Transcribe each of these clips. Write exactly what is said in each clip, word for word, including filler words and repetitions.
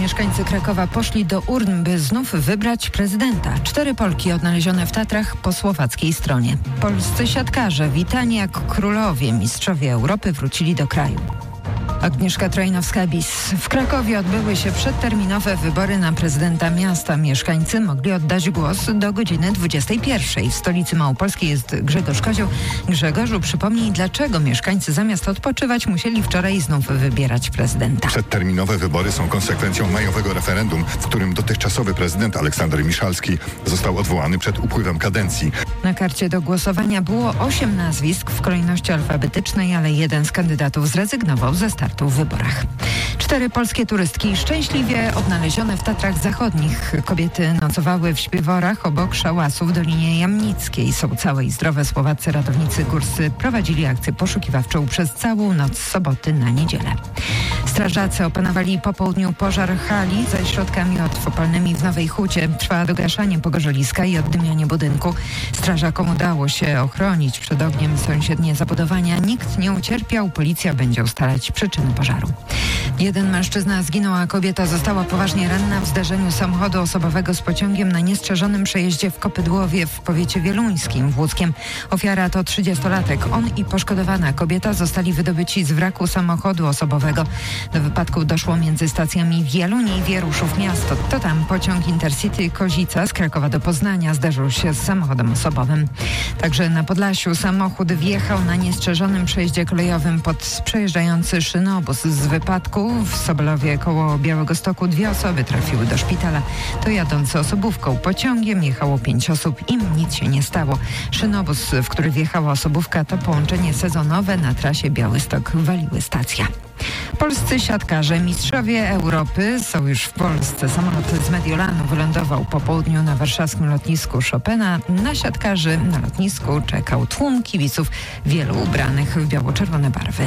Mieszkańcy Krakowa poszli do urn, by znów wybrać prezydenta. Cztery Polki odnalezione w Tatrach po słowackiej stronie. Polscy siatkarze, witani jak królowie, mistrzowie Europy, wrócili do kraju. Agnieszka Trojnowska-Bis. W Krakowie odbyły się przedterminowe wybory na prezydenta miasta. Mieszkańcy mogli oddać głos do godziny dwudziestej pierwszej. W stolicy małopolskiej jest Grzegorz Kozioł. Grzegorzu, przypomnij, dlaczego mieszkańcy zamiast odpoczywać musieli wczoraj znów wybierać prezydenta. Przedterminowe wybory są konsekwencją majowego referendum, w którym dotychczasowy prezydent Aleksander Miszalski został odwołany przed upływem kadencji. Na karcie do głosowania było osiem nazwisk w kolejności alfabetycznej, ale jeden z kandydatów zrezygnował ze startu w wyborach. Cztery polskie turystki szczęśliwie odnalezione w Tatrach Zachodnich. Kobiety nocowały w śpiworach obok szałasów w Dolinie Jamnickiej. Są całe i zdrowe. Słowaccy ratownicy górscy prowadzili akcję poszukiwawczą przez całą noc z soboty na niedzielę. Strażacy opanowali po południu pożar hali ze środkami odfopalnymi w Nowej Hucie. Trwa dogaszanie pogorzeliska i oddymianie budynku. Strażakom udało się ochronić przed ogniem sąsiednie zabudowania. Nikt nie ucierpiał. Policja będzie ustalać przyczyny pożaru. Jeden mężczyzna zginął, a kobieta została poważnie ranna w zdarzeniu samochodu osobowego z pociągiem na niestrzeżonym przejeździe w Kopydłowie w powiecie wieluńskim w Łódzkiem. Ofiara to trzydziestolatek. On i poszkodowana kobieta zostali wydobyci z wraku samochodu osobowego. Do wypadku doszło między stacjami Wieluń i Wieruszów Miasto. To tam pociąg Intercity Kozica z Krakowa do Poznania zderzył się z samochodem osobowym. Także na Podlasiu samochód wjechał na niestrzeżonym przejeździe kolejowym pod przejeżdżający szynobus. Z wypadku w Sobelowie koło Białegostoku dwie osoby trafiły do szpitala. To jadący osobówką pociągiem jechało pięć osób, im nic się nie stało. Szynobus, w który wjechała osobówka, to połączenie sezonowe na trasie Białystok-Waliły stacja. Polscy siatkarze, mistrzowie Europy, są już w Polsce. Samolot z Mediolanu wylądował po południu na warszawskim lotnisku Chopina. Na siatkarzy na lotnisku czekał tłum kibiców, wielu ubranych w biało-czerwone barwy.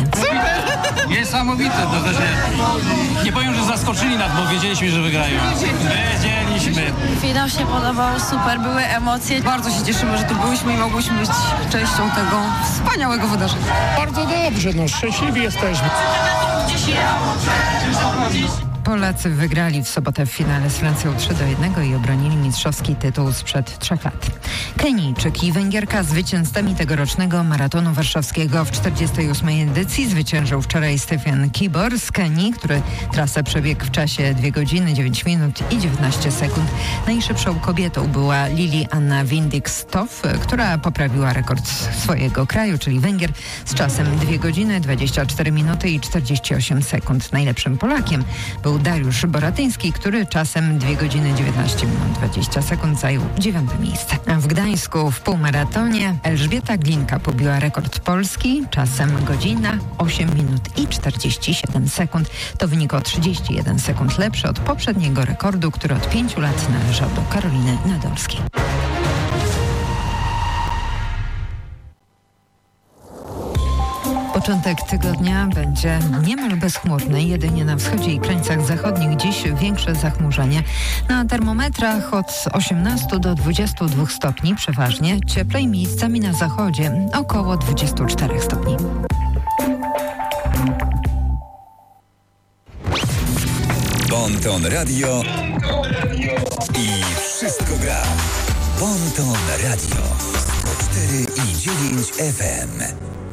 Niesamowite, to też nie, nie powiem, że zaskoczyli nas, bo wiedzieliśmy, że wygrają. Wiedzieliśmy. Finał się podobał, super, były emocje. Bardzo się cieszymy, że tu byliśmy i mogłyśmy być częścią tego wspaniałego wydarzenia. Bardzo dobrze, no szczęśliwi jesteśmy. Polacy wygrali w sobotę w finale z Francją trzy do jednego i obronili mistrzowski tytuł sprzed trzech lat. Kenijczyk i Węgierka zwycięzcami tegorocznego maratonu warszawskiego w czterdziestej ósmej edycji zwyciężył wczoraj Stefan Kibor z Kenii, który trasę przebiegł w czasie dwie godziny dziewięć minut i dziewiętnaście sekund. Najszybszą kobietą była Lili Anna Windick-Stoff, która poprawiła rekord swojego kraju, czyli Węgier, z czasem dwie godziny dwadzieścia cztery minuty i czterdzieści osiem sekund. Najlepszym Polakiem był Dariusz Boratyński, który czasem dwie godziny dziewiętnaście minut dwadzieścia sekund zajął dziewiąte miejsce. A w Gdańsku w półmaratonie Elżbieta Glinka pobiła rekord Polski czasem godzina osiem minut i czterdzieści siedem sekund. To wynik o trzydzieści jeden sekund lepszy od poprzedniego rekordu, który od pięciu lat należał do Karoliny Nadolskiej. Początek tygodnia będzie niemal bezchmurny, jedynie na wschodzie i krańcach zachodnich dziś większe zachmurzenie. Na termometrach od osiemnastu do dwudziestu dwóch stopni, przeważnie cieplej, miejscami na zachodzie około dwudziestu czterech stopni. Bonton Radio i wszystko gra. Bonton Radio sto cztery i dziewięć F M.